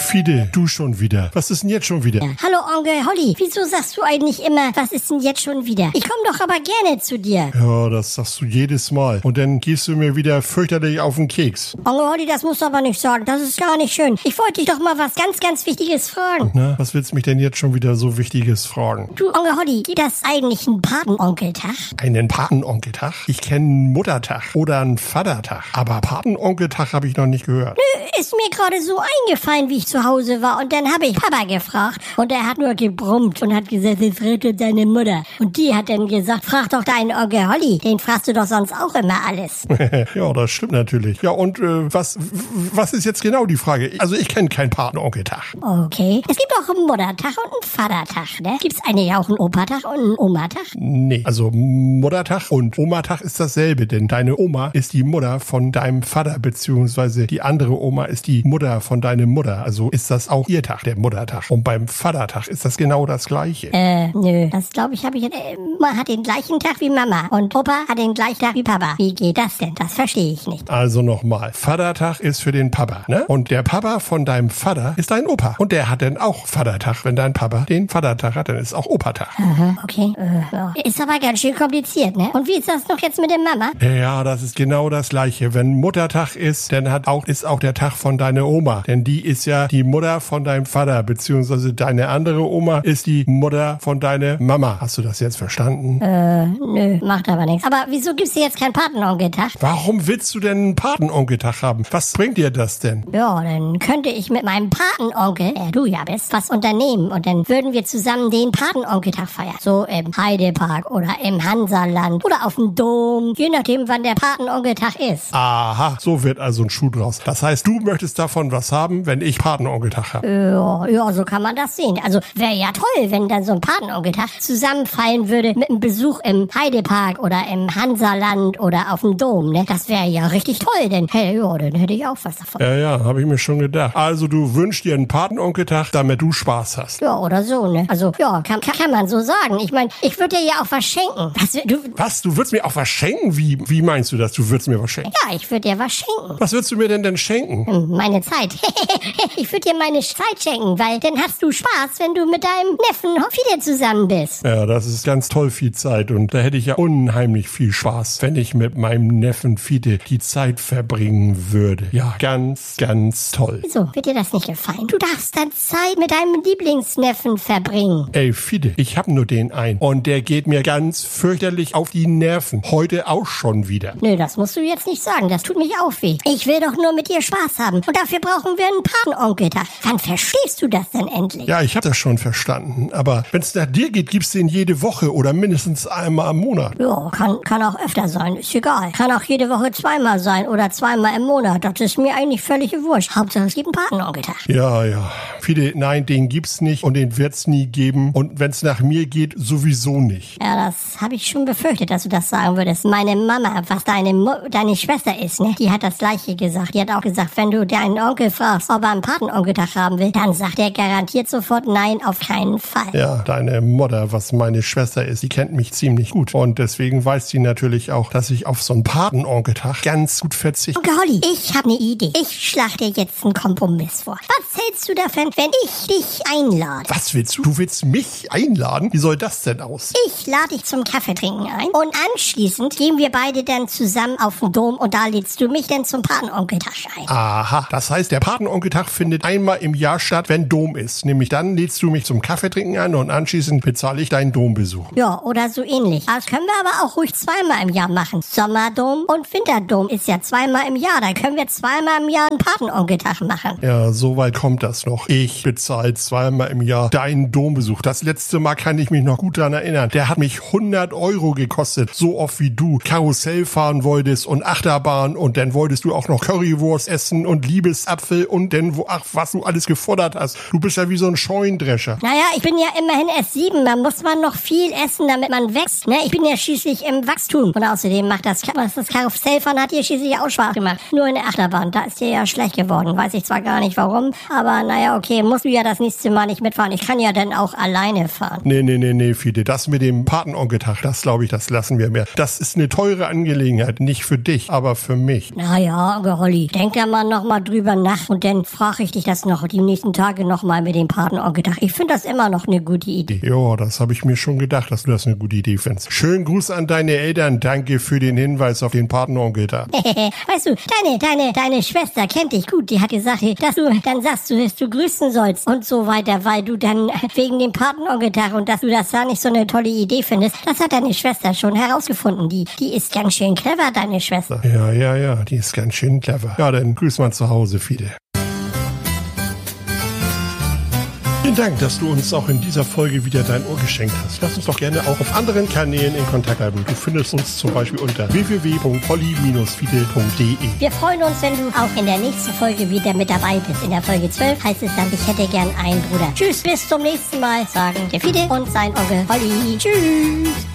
Fide, du schon wieder. Was ist denn jetzt schon wieder? Ja. Hallo Onkel Holly, wieso sagst du eigentlich immer, was ist denn jetzt schon wieder? Ich komme doch aber gerne zu dir. Ja, das sagst du jedes Mal. Und dann gehst du mir wieder fürchterlich auf den Keks. Onkel Holly, das musst du aber nicht sagen. Das ist gar nicht schön. Ich wollte dich doch mal was ganz, ganz Wichtiges fragen. Na, was willst du mich denn jetzt schon wieder so Wichtiges fragen? Du, Onkel Holly, gibt das eigentlich einen Patenonkeltag? Einen Patenonkeltag? Ich kenne einen Muttertag oder einen Vatertag. Aber Patenonkeltag habe ich noch nicht gehört. Nö, ist mir gerade so eingefallen, wie ich zu Hause war. Und dann habe ich Papa gefragt. Und er hat nur gebrummt und hat gesagt, jetzt redet deine Mutter. Und die hat dann gesagt, frag doch deinen Onkel Holly. Den fragst du doch sonst auch immer alles. Ja, das stimmt natürlich. Ja, und was ist jetzt genau die Frage? Also ich kenne keinen Patenonkeltag. Okay. Es gibt auch einen Muttertag und einen Vatertag, ne? Gibt's eigentlich auch einen Opatag und einen Omatag? Nee, also Muttertag und Omatag ist dasselbe, denn deine Oma ist die Mutter von deinem Vater, beziehungsweise die andere Oma ist die Mutter von deiner Mutter. Also ist das auch ihr Tag, der Muttertag. Und beim Vatertag ist das genau das Gleiche. Nö. Das glaube ich, habe ich... Oma hat den gleichen Tag wie Mama und Opa hat den gleichen Tag wie Papa. Wie geht das denn? Das verstehe ich nicht. Also nochmal. Vatertag ist für den Papa, ne? Und der Papa von deinem Vater ist dein Opa. Und der hat dann auch Vatertag. Wenn dein Papa den Vatertag hat, dann ist auch Opatag. Aha, okay. Ja. Ist aber ganz schön kompliziert, ne? Und wie ist das noch jetzt mit der Mama? Ja, das ist genau das Gleiche. Wenn Muttertag ist, dann ist auch der Tag von deiner Oma. Denn die ist ja die Mutter von deinem Vater, beziehungsweise deine andere Oma ist die Mutter von deiner Mama. Hast du das jetzt verstanden? Nö, macht aber nichts. Aber wieso gibt's hier jetzt keinen Patenonkeltag? Warum willst du denn einen Patenonkeltag haben? Was bringt dir das denn? Ja, dann könnte ich mit meinem Patenonkel, der du ja bist, was unternehmen. Und dann würden wir zusammen den Patenonkeltag feiern. So im Heidepark oder im Hansaland oder auf dem Dom. Je nachdem, wann der Patenonkeltag ist. Aha, so wird also ein Schuh draus. Das heißt, du möchtest davon was haben, wenn ich Patenonkeltag habe. Ja, so kann man das sehen. Also wäre ja toll, wenn dann so ein Patenonkeltag zusammenfallen würde mit einem Besuch im Heidepark oder im Hansaland oder auf dem Dom, ne? Das wäre ja richtig toll, denn hey, ja, dann hätte ich auch was davon. Ja, habe ich mir schon gedacht. Also du wünschst dir einen Patenonkeltag, damit du Spaß hast. Ja, oder so, ne? Also, ja, kann man so sagen. Ich meine, ich würde dir ja auch was schenken. Was? Du würdest mir auch was schenken? Wie meinst du das? Du würdest mir was schenken? Ja, ich würde dir was schenken. Was würdest du mir denn schenken? Meine Zeit. Ich würde dir meine Zeit schenken, weil dann hast du Spaß, wenn du mit deinem Neffen Fide zusammen bist. Ja, das ist ganz toll viel Zeit und da hätte ich ja unheimlich viel Spaß, wenn ich mit meinem Neffen Fide die Zeit verbringen würde. Ja, ganz, ganz toll. Wieso? Wird dir das nicht gefallen? Du darfst dann Zeit mit deinem Lieblingsneffen verbringen. Ey, Fide, ich hab nur den einen und der geht mir ganz fürchterlich auf die Nerven. Heute auch schon wieder. Nö, das musst du jetzt nicht sagen. Das tut mich auch weh. Ich will doch nur mit dir Spaß haben und dafür brauchen wir einen Patenonkeltag. Wann verstehst du das denn endlich? Ja, ich hab das schon verstanden. Aber wenn's nach dir geht, gibt's den jede Woche oder mindestens einmal im Monat. Ja, kann auch öfter sein. Ist egal. Kann auch jede Woche zweimal sein oder zweimal im Monat. Das ist mir eigentlich völlig wurscht. Hauptsache es gibt einen Patenonkeltag. Ja. Fide, nein, den gibt's nicht und den wird's nie geben. Und wenn's nach mir geht, sowieso nicht. Ja, das habe ich schon befürchtet, dass du das sagen würdest. Meine Mama, was deine Schwester ist, ne? Die hat das Gleiche gesagt. Die hat auch gesagt, wenn du deinen Onkel fragst, ob er einen Patenonkeltag haben will, dann sagt er garantiert sofort nein, auf keinen Fall. Ja, deine Mutter, was meine Schwester ist, die kennt mich ziemlich gut. Und deswegen weiß sie natürlich auch, dass ich auf so einen Patenonkeltag ganz gut verzichte. Onkel Holly, ich habe eine Idee. Ich schlage dir jetzt einen Kompromiss vor. Was hältst du davon, wenn ich dich einlade? Was willst du? Du willst mich einladen? Wie soll das denn aussehen? Ich lade dich zum Kaffeetrinken ein und anschließend gehen wir beide dann zusammen auf den Dom und da lädst du mich dann zum Patenonkeltag ein. Aha, das heißt, der Patenonkeltag findet einmal im Jahr statt, wenn Dom ist. Nämlich dann lädst du mich zum Kaffeetrinken ein und anschließend bezahle ich deinen Dombesuch. Ja, oder so ähnlich. Das können wir aber auch ruhig zweimal im Jahr machen. Sommerdom und Winterdom ist ja zweimal im Jahr. Da können wir zweimal im Jahr einen Patenonkeltag machen. Ja, so weit kommt das noch. Ich bezahle zweimal im Jahr deinen Dombesuch. Das letzte Mal kann ich mich noch gut daran erinnern. Der hat mich 100 € gekostet. So oft wie du Karussell fahren wolltest und Achterbahn und dann wolltest du auch noch Currywurst essen und Liebesapfel und dann, was du alles gefordert hast. Du bist ja wie so ein Scheunendrescher. Naja, ich bin ja immerhin erst 7. Da muss man noch viel essen, damit man wächst. Ne? Ich bin ja schließlich im Wachstum. Und außerdem macht das Karussellfahren hat dir schließlich auch Spaß gemacht. Nur in der Achterbahn. Da ist dir ja schlecht geworden. Weiß ich zwar gar nicht warum, aber naja, okay, musst du ja das nächste Mal nicht mitfahren. Ich kann ja dann auch alleine fahren. Nee, Fide. Das mit dem Patenonkeltag, das glaube ich, das lassen wir mehr. Das ist eine teure Angelegenheit. Nicht für dich, aber für mich. Naja, Onkel Holly, denk da mal noch mal drüber nach und dann frage ich bespreche ich das noch die nächsten Tage nochmal mit dem Patenonkeltag. Ich finde das immer noch eine gute Idee. Ja, das habe ich mir schon gedacht, dass du das eine gute Idee findest. Schönen Gruß an deine Eltern. Danke für den Hinweis auf den Patenonkeltag. Weißt du, deine Schwester kennt dich gut. Die hat gesagt, dass du dann sagst, du grüßen sollst und so weiter, weil du dann wegen dem Patenonkeltag und dass du das da nicht so eine tolle Idee findest. Das hat deine Schwester schon herausgefunden. Die ist ganz schön clever, deine Schwester. Ja, die ist ganz schön clever. Ja, dann grüß mal zu Hause, Fide. Vielen Dank, dass du uns auch in dieser Folge wieder dein Ohr geschenkt hast. Lass uns doch gerne auch auf anderen Kanälen in Kontakt bleiben. Du findest uns zum Beispiel unter www.polly-fide.de. Wir freuen uns, wenn du auch in der nächsten Folge wieder mit dabei bist. In der Folge 12 heißt es dann, ich hätte gern einen Bruder. Tschüss, bis zum nächsten Mal, sagen der Fide und sein Onkel Polly. Tschüss.